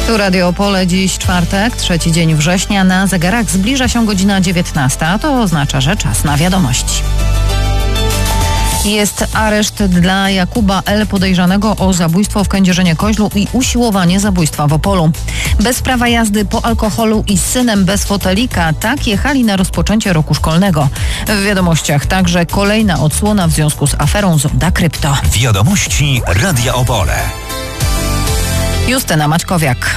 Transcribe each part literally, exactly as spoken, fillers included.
Tu Radio Opole, dziś czwartek, trzeci dzień września. Na zegarach zbliża się godzina dziewiętnasta, a to oznacza, że czas na wiadomości. Jest areszt dla Jakuba L., podejrzanego o zabójstwo w Kędzierzynie-Koźlu i usiłowanie zabójstwa w Opolu. Bez prawa jazdy, po alkoholu i z synem bez fotelika. Tak jechali na rozpoczęcie roku szkolnego. W wiadomościach także kolejna odsłona w związku z aferą Zonda Krypto. Wiadomości Radia Opole. Justyna Maćkowiak.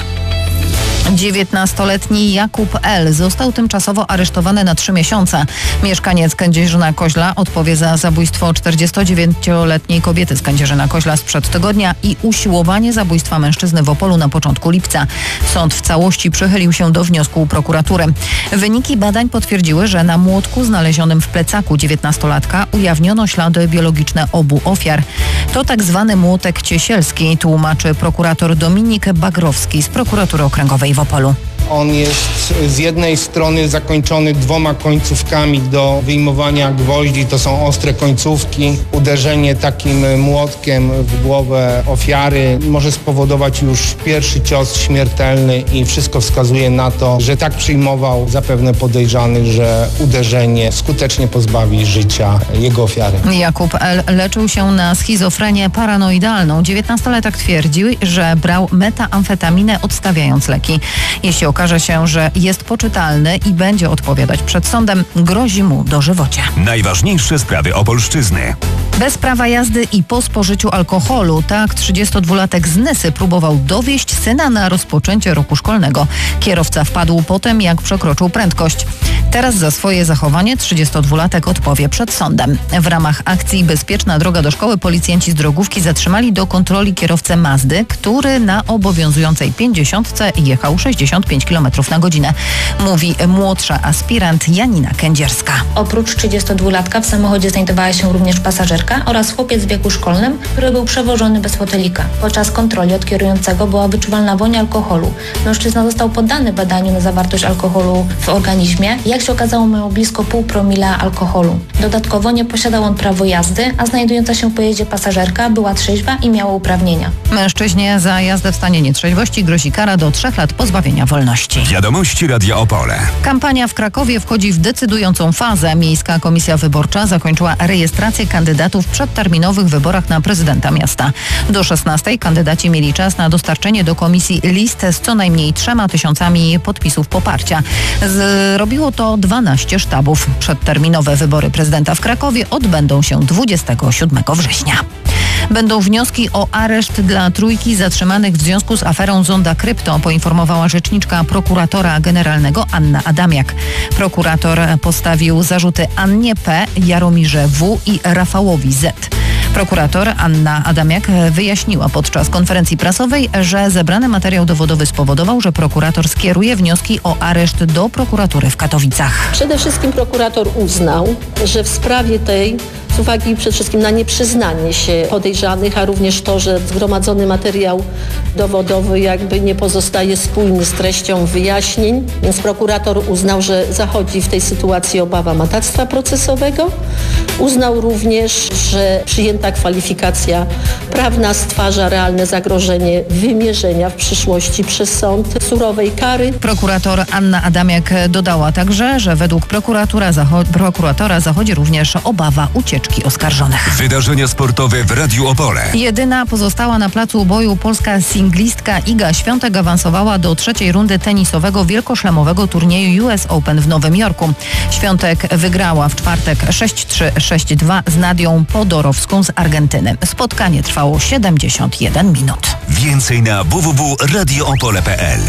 dziewiętnastoletni Jakub L. został tymczasowo aresztowany na trzy miesiące. Mieszkaniec Kędzierzyna-Koźla odpowie za zabójstwo czterdziestodziewięcioletniej kobiety z Kędzierzyna-Koźla sprzed tygodnia i usiłowanie zabójstwa mężczyzny w Opolu na początku lipca. Sąd w całości przychylił się do wniosku prokuratury. Wyniki badań potwierdziły, że na młotku znalezionym w plecaku dziewiętnastolatka ujawniono ślady biologiczne obu ofiar. To tak zwany młotek ciesielski, tłumaczy prokurator Dominik Bagrowski z prokuratury okręgowej w Opolu. On jest z jednej strony zakończony dwoma końcówkami do wyjmowania gwoździ, to są ostre końcówki. Uderzenie takim młotkiem w głowę ofiary może spowodować już pierwszy cios śmiertelny i wszystko wskazuje na to, że tak przyjmował zapewne podejrzany, że uderzenie skutecznie pozbawi życia jego ofiary. Jakub L. leczył się na schizofrenię paranoidalną. dziewiętnastolatek twierdził, że brał metaamfetaminę, odstawiając leki. Jeśli okaże się, że jest poczytalny i będzie odpowiadać przed sądem, grozi mu dożywocie. Najważniejsze sprawy Opolszczyzny. Bez prawa jazdy i po spożyciu alkoholu. Tak trzydziestodwulatek z Nysy próbował dowieźć syna na rozpoczęcie roku szkolnego. Kierowca wpadł potem, jak przekroczył prędkość. Teraz za swoje zachowanie trzydziestodwulatek odpowie przed sądem. W ramach akcji Bezpieczna droga do szkoły policjanci z drogówki zatrzymali do kontroli kierowcę Mazdy, który na obowiązującej pięćdziesiątce jechał sześćdziesiąt pięć kilometrów na godzinę. Mówi młodsza aspirant Janina Kędzierska. Oprócz trzydziestodwulatka w samochodzie znajdowała się również pasażerka oraz chłopiec w wieku szkolnym, który był przewożony bez fotelika. Podczas kontroli od kierującego była wyczuwalna woń alkoholu. Mężczyzna został poddany badaniu na zawartość alkoholu w organizmie. Jak się okazało, miał blisko pół promila alkoholu. Dodatkowo nie posiadał on prawo jazdy, a znajdująca się w pojeździe pasażerka była trzeźwa i miała uprawnienia. Mężczyźnie za jazdę w stanie nietrzeźwości grozi kara do trzech lat pozbawienia wolności. Wiadomości Radia Opole. Kampania w Krakowie wchodzi w decydującą fazę. Miejska Komisja Wyborcza zakończyła rejestrację kandydatów w przedterminowych wyborach na prezydenta miasta. Do szesnastej kandydaci mieli czas na dostarczenie do komisji list z co najmniej trzema tysiącami podpisów poparcia. Zrobiło to dwanaście sztabów. Przedterminowe wybory prezydenta w Krakowie odbędą się dwudziestego siódmego września. Będą wnioski o areszt dla trójki zatrzymanych w związku z aferą Zonda Krypto, poinformowała rzeczniczka prokuratora generalnego Anna Adamiak. Prokurator postawił zarzuty Annie P., Jaromirze W. i Rafałowi Z. Prokurator Anna Adamiak wyjaśniła podczas konferencji prasowej, że zebrany materiał dowodowy spowodował, że prokurator skieruje wnioski o areszt do prokuratury w Katowicach. Przede wszystkim prokurator uznał, że w sprawie tej, z uwagi przede wszystkim na nieprzyznanie się podejrzanych, a również to, że zgromadzony materiał dowodowy jakby nie pozostaje spójny z treścią wyjaśnień, więc prokurator uznał, że zachodzi w tej sytuacji obawa matactwa procesowego. Uznał również, że przyjęta kwalifikacja prawna stwarza realne zagrożenie wymierzenia w przyszłości przez sąd surowej kary. Prokurator Anna Adamiak dodała także, że według prokuratora, zacho- prokuratora zachodzi również obawa ucieczki oskarżonych. Wydarzenia sportowe w Radiu Opole. Jedyna pozostała na placu boju polska singlistka Iga Świątek awansowała do trzeciej rundy tenisowego wielkoszlemowego turnieju U S Open w Nowym Jorku. Świątek wygrała w czwartek sześć trzy, sześć dwa z Nadią Podorowską z Argentyny. Spotkanie trwało siedemdziesiąt jeden minut. Więcej na w w w kropka radio opole kropka p l.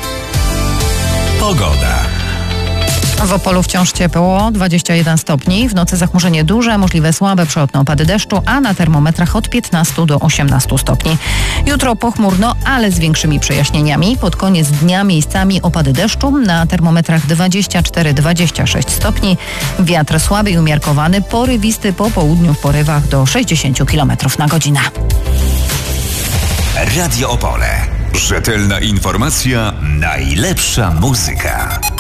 Pogoda. W Opolu wciąż ciepło, dwadzieścia jeden stopni. W nocy zachmurzenie duże, możliwe słabe przelotne opady deszczu, a na termometrach od piętnastu do osiemnastu stopni. Jutro pochmurno, ale z większymi przejaśnieniami. Pod koniec dnia miejscami opady deszczu, na termometrach dwadzieścia cztery do dwudziestu sześciu stopni. Wiatr słaby i umiarkowany, porywisty po południu w porywach do sześćdziesięciu kilometrów na godzinę. Radio Opole. Rzetelna informacja, najlepsza muzyka.